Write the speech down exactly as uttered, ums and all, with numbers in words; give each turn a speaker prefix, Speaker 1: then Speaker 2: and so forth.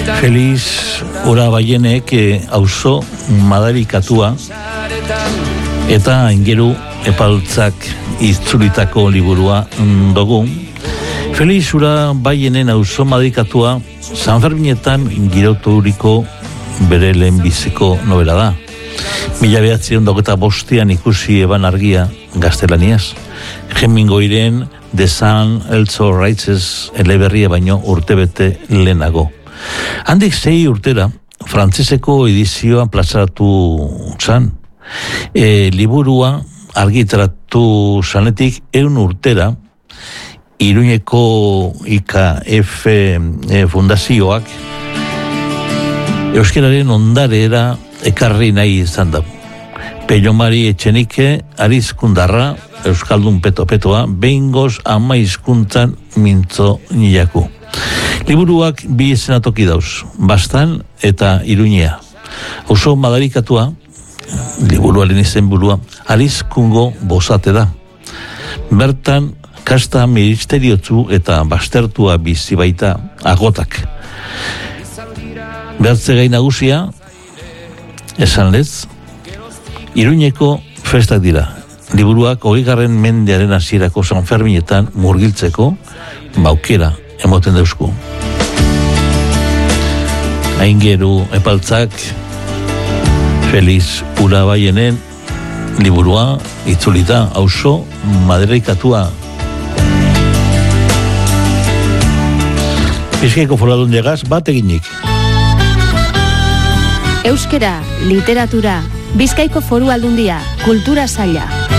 Speaker 1: Feliz Urabaienek auzo madarikatua eta ingeru epaltzak itzulitako liburua dugu. Feliz Urabaien auzo madarikatua San Ferminetan giroturiko bere lehenbiziko novela da. Mila behatzion dauketa bostian ikusi eban argia gaztelaniaz. Hemingwayren The Sun Also Rises eleberria baino urtebete lehenago. Handik sei urtera, frantzeseko edizioa plazaratu zan. E, liburua argitaratu zanetik eun urtera, Iruñeko I K F e, fundazioak euskararen ondarera ekarri nahi izan da. Pelomari Etxenike, Arizkundarra, Euskaldun peto-petoa, behingoz ama hizkuntzan mintzo nilaku. Liburuak bi eszenatoki dauz, Bastan eta Iruñea. Oso madarikatua, liburuaren izen burua, Arizkungo bozate da. Bertan, kasta ministeriotzu eta bastertua bizi baita agotak. Bertze gai nagusia, esan lez, Iruñeko festak dira. Liburuak hogeigarren mendearen hasierako San Ferminetan murgiltzeko baukera emoten deusku. Aingeru epaltzak Feliz Urabaienen liburua itzulita auzo madarikatua. Bizkaiko Foru Aldundiagaz bat eginik.
Speaker 2: Euskera, literatura, Bizkaiko Foru Aldundia, kultura saila.